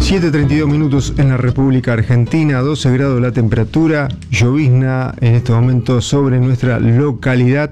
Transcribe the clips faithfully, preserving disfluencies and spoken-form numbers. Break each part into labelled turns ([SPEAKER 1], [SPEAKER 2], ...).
[SPEAKER 1] siete treinta y dos minutos en la República Argentina, doce grados la temperatura, llovizna en este momento sobre nuestra localidad.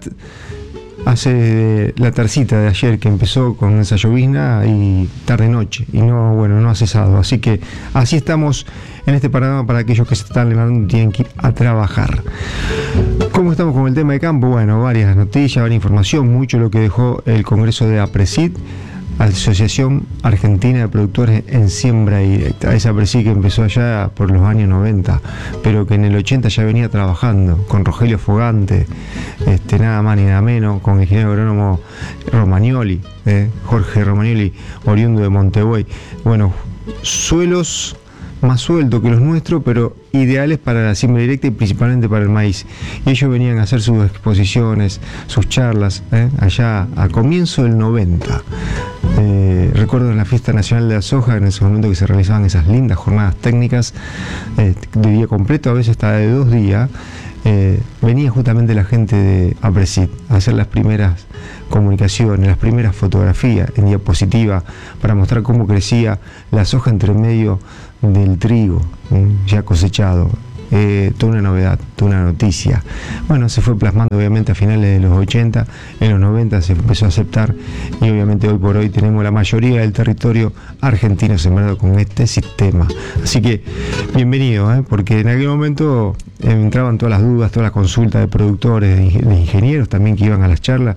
[SPEAKER 1] Hace la tercita de ayer que empezó con esa llovizna y tarde-noche, y no, bueno, no ha cesado. Así que así estamos en este panorama para aquellos que se están levantando y tienen que ir a trabajar. ¿Cómo estamos con el tema de campo? Bueno, varias noticias, varias información, mucho lo que dejó el Congreso de APRESID, Asociación Argentina de Productores en Siembra Directa. Esa APRESID que empezó allá por los años noventa, pero que en el ochenta ya venía trabajando con Rogelio Fogante, este, nada más ni nada menos, con el ingeniero agrónomo Romagnoli, eh, Jorge Romagnoli, oriundo de Montebuey. Bueno, suelos más sueltos que los nuestros, pero ideales para la siembra directa y principalmente para el maíz. Y ellos venían a hacer sus exposiciones, sus charlas, eh, allá a comienzo del noventa. Eh, recuerdo en la Fiesta Nacional de la Soja, en ese momento que se realizaban esas lindas jornadas técnicas eh, de día completo, a veces hasta de dos días, eh, venía justamente la gente de APRESID a hacer las primeras comunicaciones, las primeras fotografías en diapositiva para mostrar cómo crecía la soja entre medio del trigo, ¿eh? ya cosechado. Eh, toda una novedad, toda una noticia. Bueno, se fue plasmando obviamente a finales de los ochenta, en los noventa se empezó a aceptar y obviamente hoy por hoy tenemos la mayoría del territorio argentino sembrado con este sistema. Así que bienvenido, ¿eh? porque en aquel momento eh, entraban todas las dudas, todas las consultas de productores, de, ing- de ingenieros también que iban a las charlas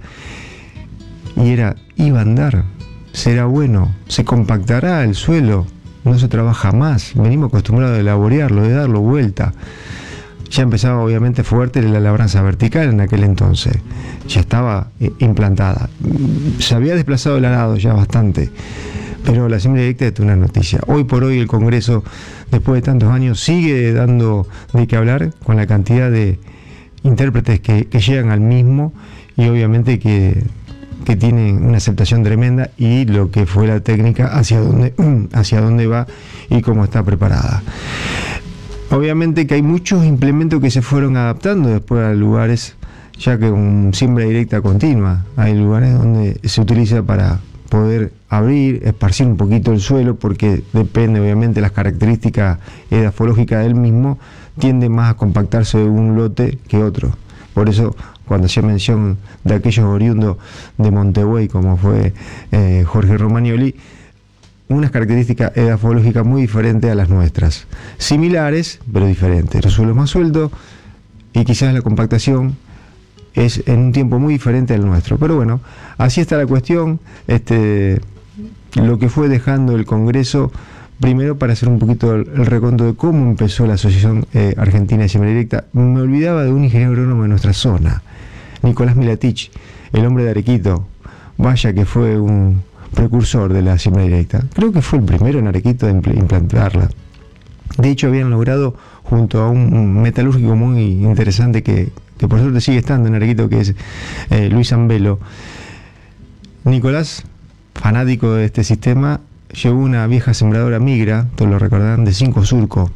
[SPEAKER 1] y era, ¿iba a andar? ¿Será bueno? ¿Se compactará el suelo? No se trabaja más, venimos acostumbrados a laborearlo, de darlo vuelta. Ya empezaba obviamente fuerte la labranza vertical en aquel entonces, ya estaba eh, implantada. Se había desplazado el arado ya bastante, pero la siembra directa es una noticia. Hoy por hoy el Congreso, después de tantos años, sigue dando de qué hablar con la cantidad de intérpretes que, que llegan al mismo y obviamente que... que tienen una aceptación tremenda y lo que fue la técnica, hacia dónde, hacia dónde va y cómo está preparada. Obviamente que hay muchos implementos que se fueron adaptando después a lugares, ya que con siembra directa continua, hay lugares donde se utiliza para poder abrir, esparcir un poquito el suelo, porque depende obviamente de las características edafológicas del mismo, tiende más a compactarse un lote que otro. Por eso, cuando hacía mención de aquellos oriundos de Montebuey, como fue eh, Jorge Romagnoli, unas características edafológicas muy diferentes a las nuestras. Similares, pero diferentes. Los suelos más sueltos y quizás la compactación es en un tiempo muy diferente al nuestro. Pero bueno, así está la cuestión. Este, lo que fue dejando el Congreso, primero para hacer un poquito el, el recuento de cómo empezó la Asociación eh, Argentina de Siembra Directa. Me olvidaba de un ingeniero agrónomo de nuestra zona, Nicolás Milatich, el hombre de Arequito. Vaya que fue un precursor de la siembra directa. Creo que fue el primero en Arequito de impl- implantarla. De hecho, habían logrado, junto a un, un metalúrgico muy interesante que, que por suerte sigue estando en Arequito, que es eh, Luis Ambelo. Nicolás, fanático de este sistema, llevó una vieja sembradora Migra, todos lo recordarán, de cinco surcos,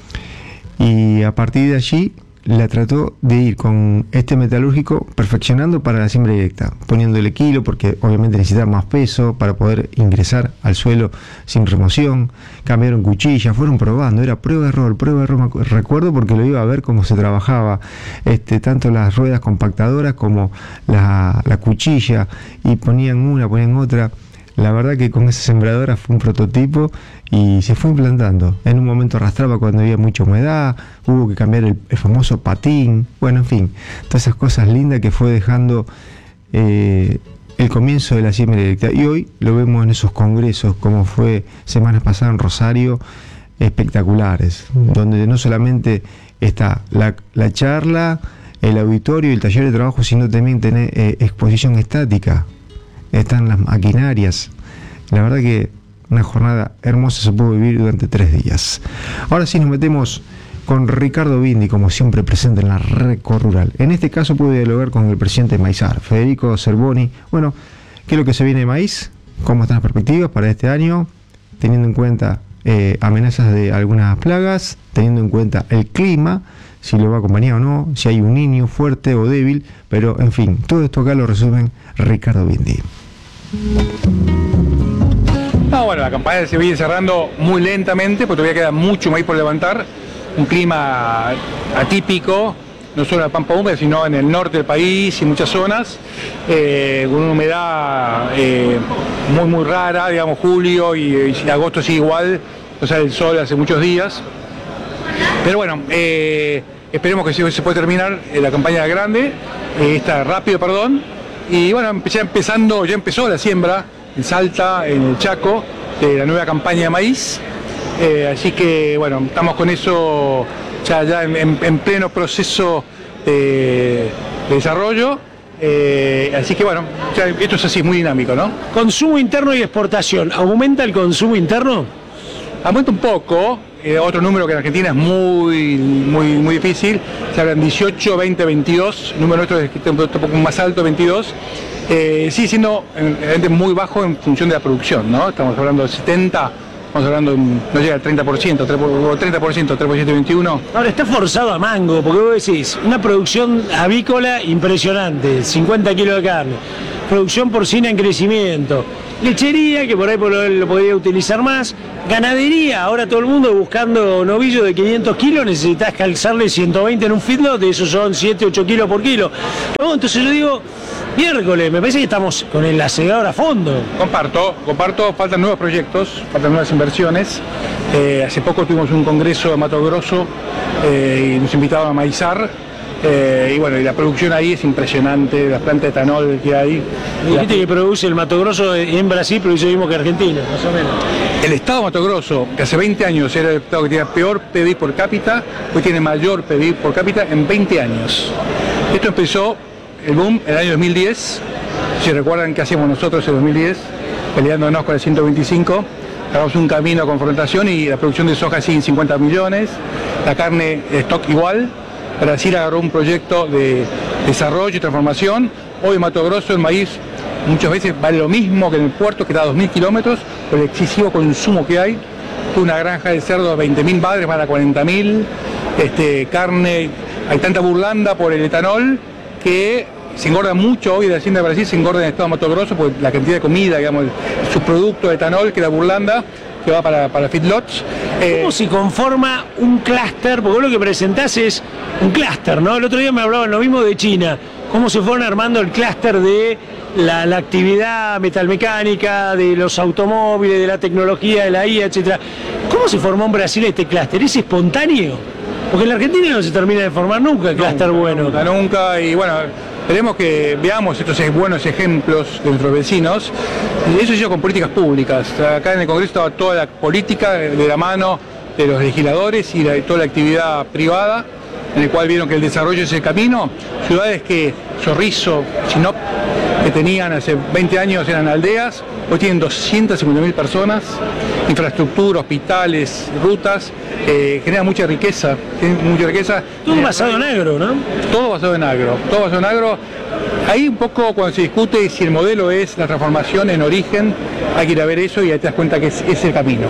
[SPEAKER 1] y a partir de allí la trató de ir con este metalúrgico perfeccionando para la siembra directa, poniéndole kilo porque obviamente necesitaba más peso para poder ingresar al suelo sin remoción. Cambiaron cuchillas, fueron probando, era prueba error, prueba error. Recuerdo porque lo iba a ver cómo se trabajaba este, tanto las ruedas compactadoras como la, la cuchilla, y ponían una, ponían otra. La verdad que con esa sembradora fue un prototipo y se fue implantando. En un momento arrastraba cuando había mucha humedad, hubo que cambiar el, el famoso patín, bueno, en fin, todas esas cosas lindas que fue dejando eh, el comienzo de la siembra directa. Y hoy lo vemos en esos congresos, como fue semanas pasadas en Rosario, espectaculares, donde no solamente está la, la charla, el auditorio y el taller de trabajo, sino también tener eh, exposición estática. Están las maquinarias. La verdad que una jornada hermosa se pudo vivir durante tres días. Ahora sí nos metemos con Ricardo Bindi, como siempre presente en la Reco Rural. En este caso pude dialogar con el presidente de Maizar, Federico Zerboni. Bueno, ¿qué es lo que se viene de maíz? ¿Cómo están las perspectivas para este año? Teniendo en cuenta eh, amenazas de algunas plagas, teniendo en cuenta el clima, si lo va a acompañar o no, si hay un niño fuerte o débil, pero en fin, todo esto acá lo resumen Ricardo Bindi.
[SPEAKER 2] No, bueno, la campaña se viene cerrando muy lentamente, porque todavía queda mucho maíz por levantar, un clima atípico, no solo en la Pampa Húmeda, sino en el norte del país y muchas zonas, eh, con una humedad eh, muy muy rara, digamos julio y, y agosto sigue igual, o sea, el sol hace muchos días. Pero bueno, eh, esperemos que se, se pueda terminar la campaña grande, eh, está rápido, perdón, y bueno, ya empezando, ya empezó la siembra en Salta, en el Chaco, de la nueva campaña de maíz, eh, así que bueno, estamos con eso ya, ya en, en, en pleno proceso de, de desarrollo, eh, así que bueno, ya esto es así, muy dinámico, ¿no?
[SPEAKER 3] Consumo interno y exportación, ¿aumenta el consumo interno?
[SPEAKER 2] Aumenta un poco, eh, otro número que en Argentina es muy, muy, muy difícil, se hablan dieciocho, veinte, veintidós, el número nuestro es un poco más alto, veintidós, eh, sigue siendo eh, muy bajo en función de la producción, ¿no? Estamos hablando de setenta, estamos hablando, de, no llega al treinta por ciento, treinta por ciento, tres por ciento, veintiuno.
[SPEAKER 3] Ahora está forzado a mango, porque vos decís, una producción avícola impresionante, cincuenta kilos de carne, producción porcina en crecimiento, lechería, que por ahí por lo, lo podría utilizar más, ganadería, ahora todo el mundo buscando novillo de quinientos kilos, necesitas calzarle ciento veinte en un feedlot, de esos son siete, ocho kilos por kilo. No, entonces yo digo, miércoles, me parece que estamos con el acelerador a fondo.
[SPEAKER 2] Comparto, comparto, faltan nuevos proyectos, faltan nuevas inversiones. Eh, hace poco tuvimos un congreso de Mato Grosso eh, y nos invitaban a maizar. Eh, y bueno, y la producción ahí es impresionante, las plantas de etanol que hay.
[SPEAKER 3] Dijiste que produce el Mato Grosso en Brasil, produce lo mismo que Argentina, más o menos.
[SPEAKER 2] El estado de Mato Grosso, que hace veinte años era el estado que tenía peor P B I por cápita, hoy tiene mayor P B I por cápita en veinte años. Esto empezó, el boom, en el año dos mil diez. Si recuerdan qué hacíamos nosotros en dos mil diez, peleándonos con el ciento veinticinco, hagamos un camino de confrontación y la producción de soja sigue en cincuenta millones, la carne de stock igual. Brasil agarró un proyecto de desarrollo y transformación. Hoy en Mato Grosso el maíz muchas veces vale lo mismo que en el puerto, que está a dos mil kilómetros, por el excesivo consumo que hay. Una granja de cerdo a veinte mil padres, para cuarenta mil, este, carne, hay tanta burlanda por el etanol que se engorda mucho hoy de la hacienda de Brasil, se engorda en el estado de Mato Grosso por la cantidad de comida, digamos, el subproducto de etanol, que es la burlanda, que va para, para feedlots.
[SPEAKER 3] ¿Cómo eh, se conforma un clúster? Porque vos lo que presentás es un clúster, ¿no? El otro día me hablaban lo mismo de China, cómo se fueron armando el clúster de la, la actividad metalmecánica, de los automóviles, de la tecnología, de la I A, etcétera. ¿Cómo se formó en Brasil este clúster? ¿Es espontáneo? Porque en la Argentina no se termina de formar nunca el clúster bueno.
[SPEAKER 2] Nunca, nunca, y bueno, esperemos que veamos estos buenos ejemplos de nuestros vecinos. Y eso se hizo con políticas públicas. Acá en el Congreso estaba toda la política de la mano de los legisladores y la, toda la actividad privada, en el cual vieron que el desarrollo es el camino. Ciudades que Sorriso, Sinop, que tenían hace veinte años eran aldeas, hoy tienen doscientas cincuenta mil personas, infraestructura, hospitales, rutas, eh, genera mucha riqueza, mucha riqueza.
[SPEAKER 3] Todo eh, basado en agro, ¿no?
[SPEAKER 2] Todo basado en agro, todo basado en agro. Ahí un poco cuando se discute si el modelo es la transformación en origen, hay que ir a ver eso y ahí te das cuenta que es, es el camino.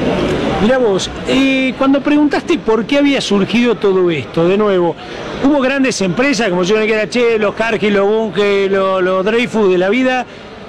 [SPEAKER 3] Mirá vos, eh, cuando preguntaste por qué había surgido todo esto, de nuevo, hubo grandes empresas como yo que era Che, los Cargill, los Bunge, los, los Dreyfus de la vida,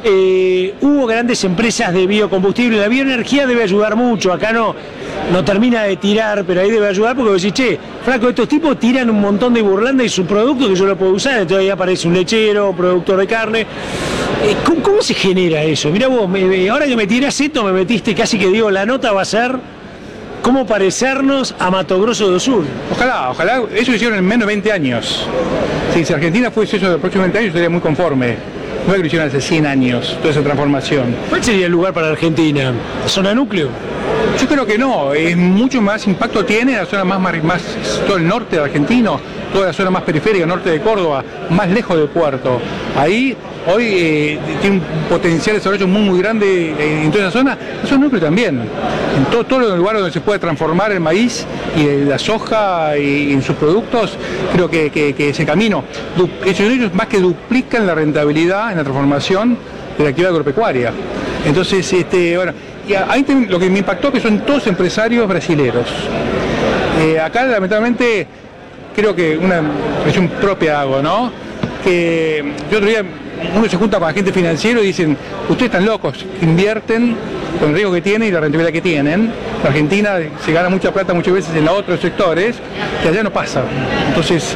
[SPEAKER 3] eh, hubo grandes empresas de biocombustible, la bioenergía debe ayudar mucho, acá no, no termina de tirar, pero ahí debe ayudar porque vos decís, che, flaco, estos tipos tiran un montón de burlanda y su producto que yo lo puedo usar, entonces ahí aparece un lechero, productor de carne. ¿Cómo, ¿Cómo se genera eso? Mirá vos, me, ahora que me tirás esto, me metiste casi que digo, la nota va a ser cómo parecernos a Mato Grosso do Sul.
[SPEAKER 2] Ojalá, ojalá, eso hicieron en menos de veinte años. Sí, si Argentina fuese eso de los próximos veinte años, estaría muy conforme. No es que lo hicieron hace cien años, toda esa transformación.
[SPEAKER 3] ¿Cuál sería el lugar para Argentina? ¿Zona núcleo?
[SPEAKER 2] Yo creo que no, es mucho más impacto tiene la zona más, más, más todo el norte argentino, toda la zona más periférica, norte de Córdoba, más lejos del puerto. Ahí hoy eh, tiene un potencial de desarrollo muy muy grande eh, en toda esa zona, la zona núcleo también. En todo, todos los lugares donde se puede transformar el maíz y eh, la soja y, y en sus productos, creo que, que, que ese camino, ellos más que duplican la rentabilidad en la transformación de la actividad agropecuaria. Entonces, este, bueno, y ahí lo que me impactó que son todos empresarios brasileros. Eh, acá lamentablemente creo que una región propia hago, ¿no? Que yo otro día uno se junta con agentes financieros y dicen, ustedes están locos, invierten con el riesgo que tienen y la rentabilidad que tienen. En Argentina se gana mucha plata muchas veces en los otros sectores, que allá no pasa. Entonces,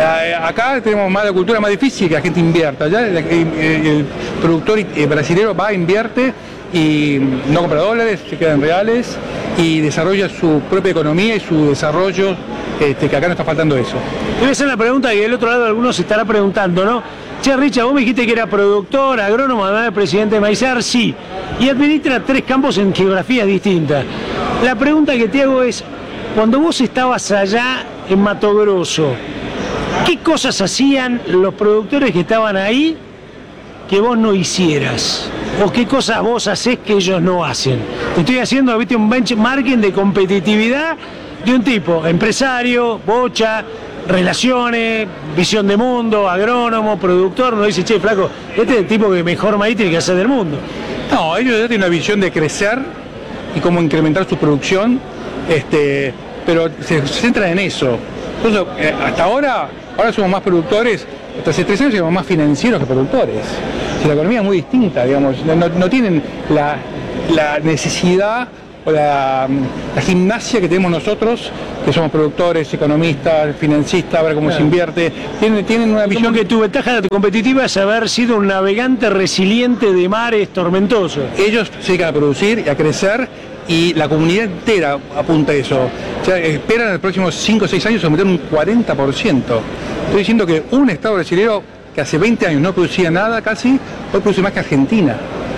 [SPEAKER 2] acá tenemos más la cultura más difícil que la gente invierta. Allá el, el productor brasileño va, invierte y no compra dólares, se quedan reales y desarrolla su propia economía y su desarrollo, este, que acá no está faltando eso.
[SPEAKER 3] Debe ser la pregunta que del otro lado algunos se estará preguntando, ¿no? Che, Richard, vos me dijiste que era productor, agrónomo, además de presidente de Maizar, sí, y administra tres campos en geografías distintas. La pregunta que te hago es, cuando vos estabas allá en Mato Grosso, ¿qué cosas hacían los productores que estaban ahí que vos no hicieras? ¿O qué cosas vos hacés que ellos no hacen? Te estoy haciendo, viste, un benchmarking de competitividad de un tipo, empresario, bocha, relaciones, visión de mundo, agrónomo, productor. No dice, che, flaco, este es el tipo que mejor maíz tiene que hacer del mundo.
[SPEAKER 2] No, ellos ya tienen una visión de crecer y cómo incrementar su producción, este, pero se centran en eso. Entonces, eh, hasta ahora, ahora somos más productores, hasta hace tres años somos más financieros que productores. O sea, la economía es muy distinta, digamos, no, no tienen la, la necesidad o la, la gimnasia que tenemos nosotros, que somos productores, economistas, financistas, a ver cómo claro. se invierte, tienen, tienen una visión...
[SPEAKER 3] Como que tu ventaja competitiva es haber sido un navegante resiliente de mares tormentosos.
[SPEAKER 2] Ellos se dedican a producir y a crecer, y la comunidad entera apunta a eso. O sea, esperan en los próximos cinco o seis años aumentar un cuarenta por ciento. Estoy diciendo que un Estado brasileño que hace veinte años no producía nada casi, hoy produce más que Argentina.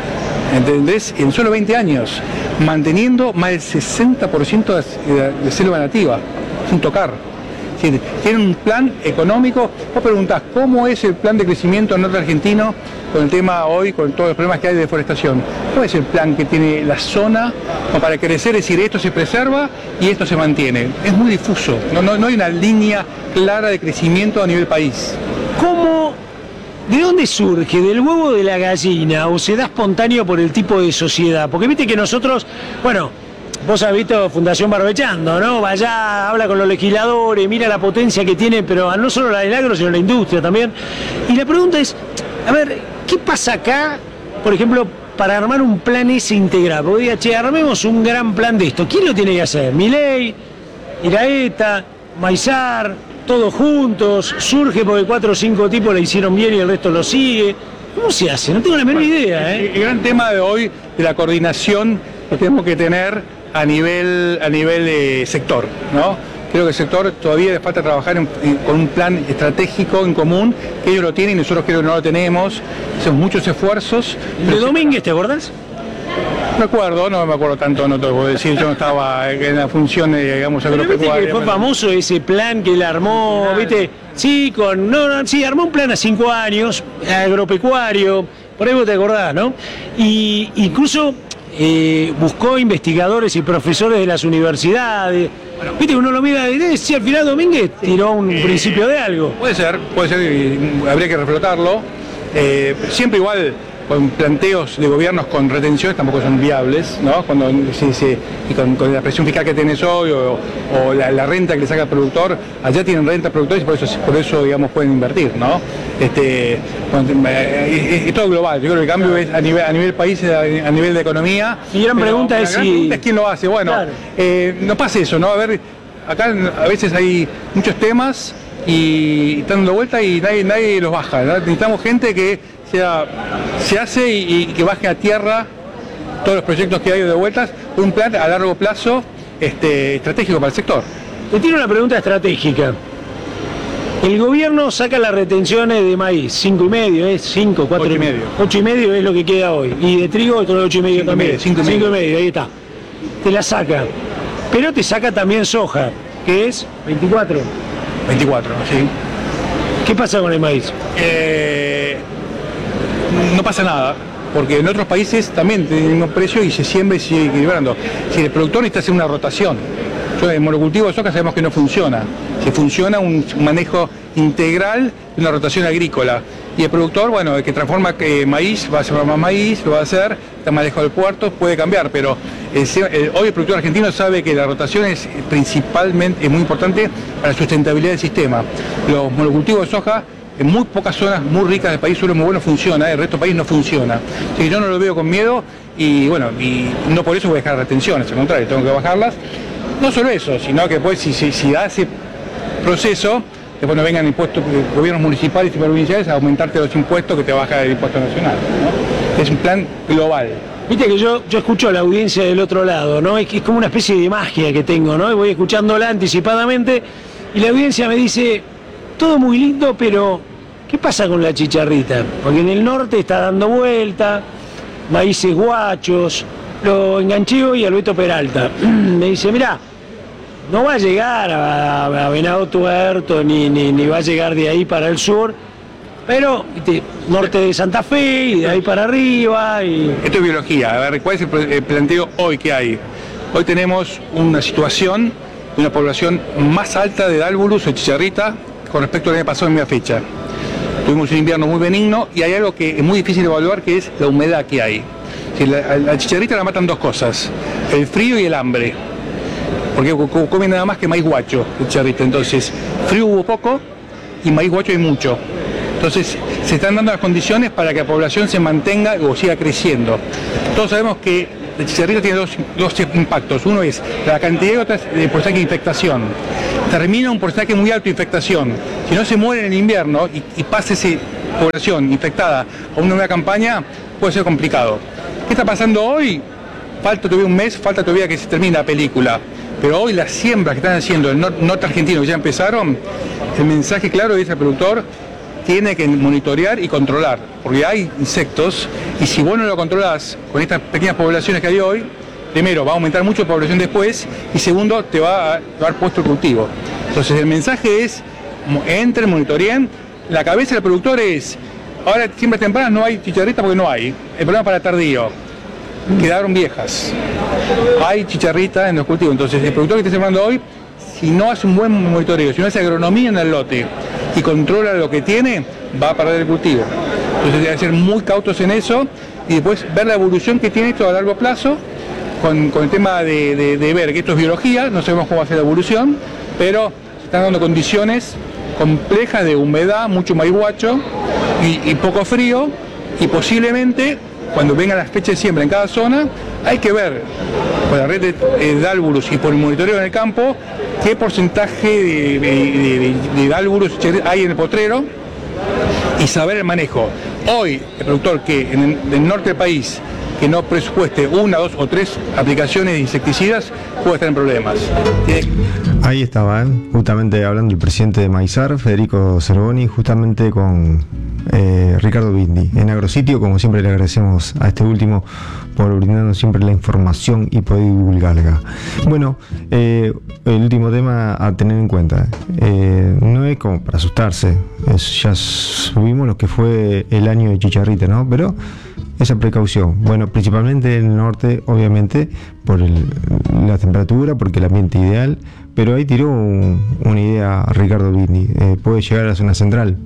[SPEAKER 2] ¿Entendés? En solo veinte años, manteniendo más del sesenta por ciento de, de selva nativa, sin tocar. Sí, tienen un plan económico. Vos preguntás, ¿cómo es el plan de crecimiento norte argentino con el tema hoy, con todos los problemas que hay de deforestación? ¿Cuál es el plan que tiene la zona para crecer? Es decir, esto se preserva y esto se mantiene. Es muy difuso, no, no, no hay una línea clara de crecimiento a nivel país.
[SPEAKER 3] ¿Cómo? ¿De dónde surge? ¿Del huevo de la gallina? ¿O se da espontáneo por el tipo de sociedad? Porque viste que nosotros, bueno, vos has visto Fundación Barbechando, ¿no? Vaya, habla con los legisladores, mira la potencia que tiene, pero no solo la del agro, sino la industria también. Y la pregunta es, a ver, ¿qué pasa acá, por ejemplo, para armar un plan ese integral? Porque diga, che, armemos un gran plan de esto. ¿Quién lo tiene que hacer? Milei, Iraeta, Maizar, todos juntos, surge porque cuatro o cinco tipos la hicieron bien y el resto lo sigue. ¿Cómo se hace? No tengo la menor
[SPEAKER 2] bueno,
[SPEAKER 3] idea, ¿eh?
[SPEAKER 2] El, el gran tema de hoy de la coordinación que tenemos que tener a nivel, a nivel de sector, ¿no? Creo que el sector todavía le falta trabajar en, en, con un plan estratégico en común, que ellos lo tienen y nosotros creo que no lo tenemos. Hacemos muchos esfuerzos.
[SPEAKER 3] ¿De Domínguez te acordás?
[SPEAKER 2] Me acuerdo, no me acuerdo tanto, no te puedo decir, yo no estaba en la función, digamos, agropecuaria.
[SPEAKER 3] Que fue famoso ese plan que él armó, ah, ¿viste? Sí, con, no, no, sí, armó un plan a cinco años, agropecuario, por ahí vos te acordás, ¿no? Y incluso eh, buscó investigadores y profesores de las universidades. Bueno, viste, uno lo mira y si al final Domínguez tiró un eh, principio de algo.
[SPEAKER 2] Puede ser, puede ser, y habría que reflotarlo. Eh, siempre igual, con planteos de gobiernos con retenciones tampoco son viables, ¿no? Cuando se, se, y con, con la presión fiscal que tenés hoy o, o la, la renta que le saca el productor, allá tienen renta productores y por eso, por eso digamos, pueden invertir, ¿no? Este, cuando, es, es todo global, yo creo que el cambio es a nivel, a nivel país, a, a nivel de economía.
[SPEAKER 3] Y gran pregunta es
[SPEAKER 2] la gran
[SPEAKER 3] si...
[SPEAKER 2] pregunta es quién lo hace. Bueno, claro. eh, no pasa eso, ¿no? A ver, acá a veces hay muchos temas y están dando vuelta y nadie, nadie los baja, ¿no? Necesitamos gente que sea, se hace y, y que baje a tierra todos los proyectos que hay de vueltas, un plan a largo plazo este, estratégico para el sector.
[SPEAKER 3] Te tiro una pregunta estratégica. El gobierno saca las retenciones de maíz, cinco y medio, ¿es? cinco, cuatro
[SPEAKER 2] y medio.
[SPEAKER 3] Ocho y medio es lo que queda hoy. Y de trigo, otro ocho y medio
[SPEAKER 2] cinco
[SPEAKER 3] también.
[SPEAKER 2] Y medio, cinco, y
[SPEAKER 3] cinco y medio, ahí está. Te la saca. Pero te saca también soja, que es veinticuatro.
[SPEAKER 2] veinticuatro, sí.
[SPEAKER 3] ¿Qué pasa con el maíz?
[SPEAKER 2] Eh, no pasa nada, porque en otros países también tiene el mismo precio y se siembra y se sigue equilibrando. Si el productor necesita hacer una rotación, yo en monocultivo de soja sabemos que no funciona. Si funciona un manejo integral de una rotación agrícola. Y el productor, bueno, el que transforma eh, maíz, va a sembrar más maíz, lo va a hacer, está más lejos del puerto, puede cambiar, pero el, el, hoy el productor argentino sabe que la rotación es principalmente, es muy importante para la sustentabilidad del sistema. Los monocultivos de soja en muy pocas zonas muy ricas del país, suelo muy bueno funciona, el resto del país no funciona. Así que yo no lo veo con miedo y bueno, y no por eso voy a dejar retenciones, al contrario, tengo que bajarlas. No solo eso, sino que después si, si, si hace proceso, después no vengan impuestos, gobiernos municipales y provinciales a aumentarte los impuestos que te baja el impuesto nacional, ¿no? Es un plan global.
[SPEAKER 3] Viste que yo, yo escucho a la audiencia del otro lado, ¿no? Es, es como una especie de magia que tengo, ¿no? Y voy escuchándola anticipadamente y la audiencia me dice, todo muy lindo, pero ¿qué pasa con la chicharrita? Porque en el norte está dando vuelta, maíces guachos, lo enganché hoy a Alberto Peralta. Me dice, mirá, no va a llegar a, a Venado Tuerto, ni, ni, ni va a llegar de ahí para el sur, pero ¿viste? Norte de Santa Fe y de ahí para arriba. Y...
[SPEAKER 2] Esto es biología. A ver, ¿cuál es el planteo hoy que hay? Hoy tenemos una situación de una población más alta de Dálvulus o chicharrita con respecto al año pasado en media fecha. Tuvimos un invierno muy benigno y hay algo que es muy difícil de evaluar, que es la humedad que hay. Si la, la chicharrita la matan dos cosas, el frío y el hambre. Porque comen nada más que maíz guacho, el chicharrita. Entonces, frío hubo poco y maíz guacho hay mucho. Entonces, se están dando las condiciones para que la población se mantenga o siga creciendo. Todos sabemos que el chicharrita tiene dos, dos impactos. Uno es la cantidad y otro es el porcentaje de infectación. Termina un porcentaje muy alto de infectación. Si no se muere en el invierno y, y pasa esa población infectada a una nueva campaña, puede ser complicado. ¿Qué está pasando hoy? Falta todavía un mes, falta todavía que se termine la película. Pero hoy las siembras que están haciendo el norte, norte argentino, que ya empezaron, el mensaje claro es el productor tiene que monitorear y controlar, porque hay insectos y si vos no lo controlás con estas pequeñas poblaciones que hay hoy, primero va a aumentar mucho la población después y segundo te va a dar puesto el cultivo. Entonces el mensaje es, entren, monitoreen, la cabeza del productor es, ahora siembras tempranas no hay chicharrita porque no hay, el problema es para tardío, quedaron viejas, hay chicharrita en los cultivos, entonces el productor que está sembrando hoy, si no hace un buen monitoreo, si no hace agronomía en el lote y controla lo que tiene, va a perder el cultivo. Entonces debe ser muy cautos en eso y después ver la evolución que tiene esto a largo plazo con, con el tema de, de, de ver que esto es biología, no sabemos cómo va a ser la evolución, pero se están dando condiciones complejas de humedad, mucho maíz guacho y, y poco frío y posiblemente cuando vengan las fechas de siembra en cada zona, hay que ver por la red de eh, Dálvulus y por el monitoreo en el campo qué porcentaje de, de, de, de Dálvulus hay en el potrero y saber el manejo. Hoy, el productor que en el, en el norte del país que no presupueste una, dos o tres aplicaciones de insecticidas puede estar en problemas. Tiene...
[SPEAKER 1] Ahí estaba, ¿eh? Justamente hablando el presidente de Maizar, Federico Cervoni, justamente con eh, Ricardo Bindi. En Agrositio, como siempre le agradecemos a este último por brindarnos siempre la información y poder divulgarla. Bueno, eh, el último tema a tener en cuenta, eh, no es como para asustarse, es, ya subimos lo que fue el año de chicharrita, ¿no? Pero esa precaución, bueno, principalmente en el norte, obviamente, por el, la temperatura, porque el ambiente ideal, pero ahí tiró un, una idea a Ricardo Bindi, eh, puede llegar a la zona central.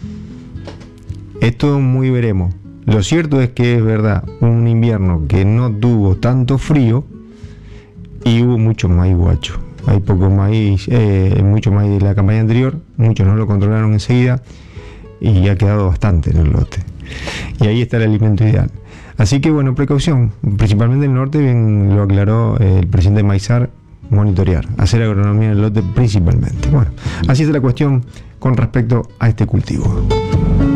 [SPEAKER 1] Esto muy veremos. Lo cierto es que es verdad, un invierno que no tuvo tanto frío y hubo mucho maíz guacho. Hay poco maíz, eh, mucho maíz de la campaña anterior, muchos no lo controlaron enseguida y ha quedado bastante en el lote. Y ahí está el alimento ideal. Así que bueno, precaución, principalmente en el norte, bien lo aclaró el presidente de Maizar, monitorear, hacer agronomía en el lote principalmente. Bueno, así está la cuestión con respecto a este cultivo.